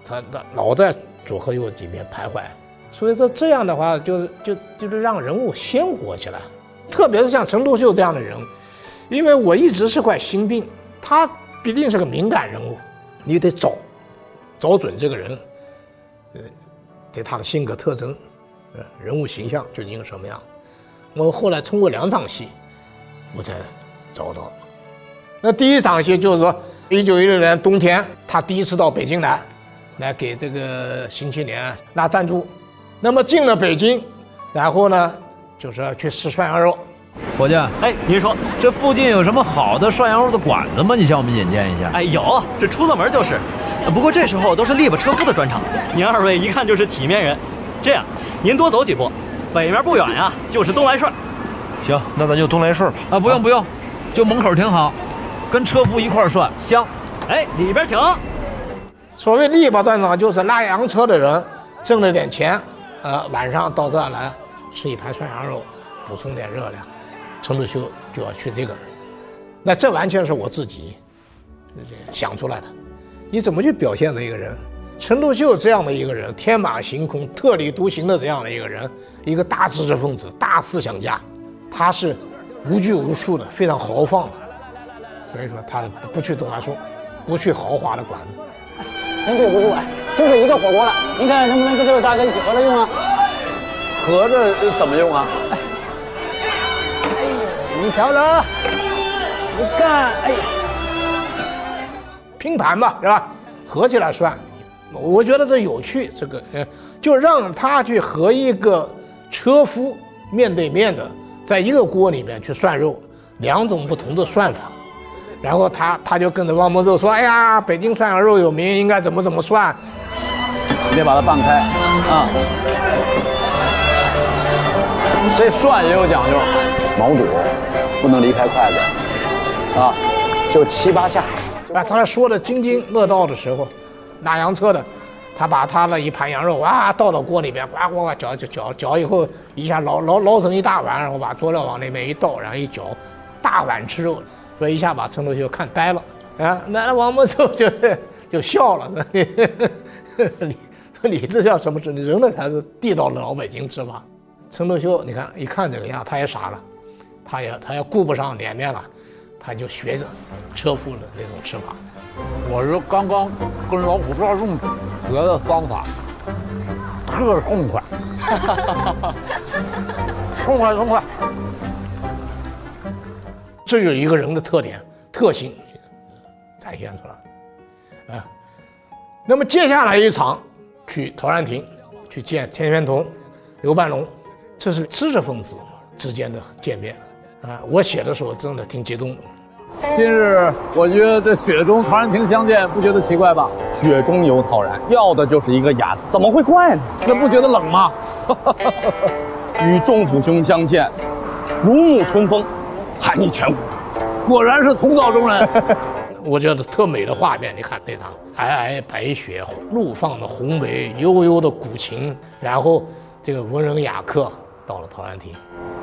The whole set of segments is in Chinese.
他老在左和右几边徘徊。所以说这样的话，就是让人物鲜活起来，特别是像陈独秀这样的人，因为我一直是块心病，他必定是个敏感人物，你得找准这个人，对他的性格特征，人物形象究竟是什么样。我后来通过2场戏，我才找到。那第一场戏就是说，1916年冬天，他第一次到北京来给这个《新青年》拿赞助。那么进了北京，然后呢，就是要去吃涮羊肉。 伙计， 哎，您说这附近有什么好的涮羊肉的馆子吗？你向我们引荐一下。 哎，有，这出了门就是。不过这时候都是力巴车夫的专场，您2位一看就是体面人。这样，您多走几步，北面不远呀，就是东来顺。 行，那咱就东来顺吧。 啊，不用，就门口挺好，跟车夫一块涮，香。 哎，里边请。 所谓力巴专场，就是拉洋车的人挣了点钱，晚上到这儿来吃一盘涮羊肉，补充点热量。陈独秀就要去这个，那这完全是我自己想出来的。你怎么去表现的一个人？陈独秀这样的一个人，天马行空、特立独行的这样的一个人，一个大知识分子、大思想家，他是无拘无束的，非常豪放的。所以说他不去东来顺，不去豪华的馆子。 真对不住哎，就这一个火锅了，您看能不能跟这位大哥一起合着用啊？ 合着怎么用啊？ 你瞧着，你看，哎呀， 拼盘吧，是吧？合起来涮，我觉得这有趣。这个，就让他去和一个车夫面对面的，在一个锅里面去涮肉，2种不同的涮法。然后他就跟着汪孟宙说：“哎呀，北京涮羊肉有名，应该怎么涮。” 你得把它拌开啊。这涮也有讲究，毛肚不能离开筷子啊，就7、8下。 他说的津津乐道的时候，拉洋车的，他把他的一盘羊肉倒到锅里边，呱搅以后，一下捞成一大碗，然后把佐料往那边一倒，然后一搅，大碗吃肉，所以一下把陈独秀看呆了啊！那王孟宙就笑了，你这叫什么吃？你人的才是地道的老北京吃法。陈独秀，你看一看这个样，他也傻了，他也顾不上脸面了，他就学着车夫的那种吃法。 我是刚刚跟老虎抓粽子学的方法，特痛快，痛快。 这就是一个人的特点特性展现出来啊。那么接下来一场去陶然亭去见田玄同、刘半龙，这是知识分子之间的见面啊。我写的时候真的挺激动的。 今日我觉得这雪中陶然亭相见，不觉得奇怪吧？雪中有陶然，要的就是一个雅字，怎么会怪呢？那不觉得冷吗？与仲甫兄相见，如沐春风，寒意全无。果然是同道中人。 我觉得特美的画面，你看那场皑皑白雪，怒放的红梅，悠悠的古琴，然后这个文人雅客到了陶然亭。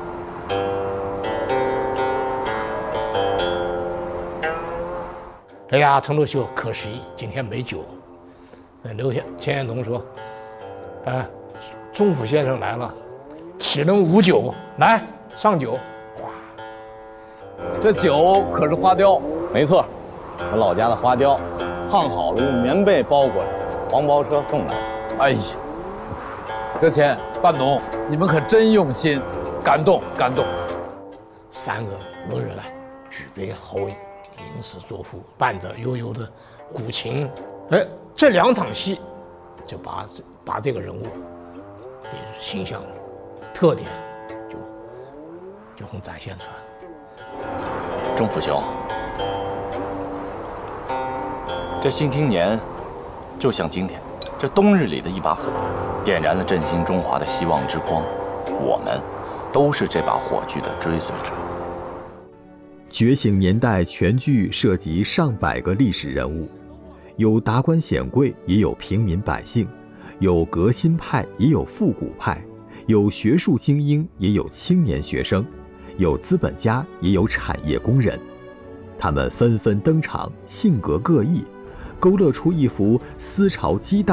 哎呀，陈独秀可惜今天没酒。钱玄同说：“仲甫先生来了，岂能无酒？来上酒。”哇， 这酒可是花雕，没错，我老家的花雕，烫好了用棉被包裹着，黄包车送来的。哎呀，这钱半董，你们可真用心，感动。 3个文人举杯豪饮，吟诗作赋，伴着悠悠的古琴，这2场戏就把这个人物形象特点就很展现出来。 仲甫兄，这新青年就像今天这冬日里的一把火，点燃了振兴中华的希望之光。我们都是这把火炬的追随者。 觉醒年代全剧涉及上百个历史人物，有达官显贵，也有平民百姓，有革新派，也有复古派，有学术精英，也有青年学生，有资本家，也有产业工人。他们纷纷登场，性格各异，勾勒出一幅思潮激荡